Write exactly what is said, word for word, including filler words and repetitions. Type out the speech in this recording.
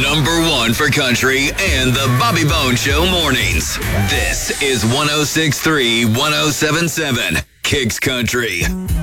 number one for country and the Bobby Bone Show mornings. This is one oh six point three, one oh seven point seven Kicks Country.